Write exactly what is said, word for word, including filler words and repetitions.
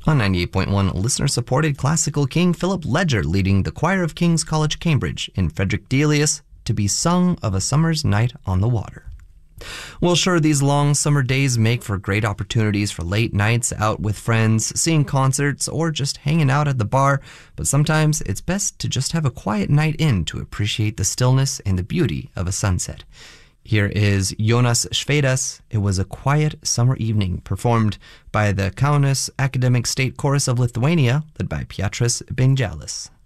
On ninety-eight point one, listener-supported classical king Philip Ledger leading the Choir of King's College, Cambridge in Frederick Delius to be sung of a summer's night on the water. Well, sure, these long summer days make for great opportunities for late nights out with friends, seeing concerts, or just hanging out at the bar, but sometimes it's best to just have a quiet night in to appreciate the stillness and the beauty of a sunset. Here is Jonas Švedas. It was a quiet summer evening, performed by the Kaunas Academic State Chorus of Lithuania, led by Piotras Bingelis.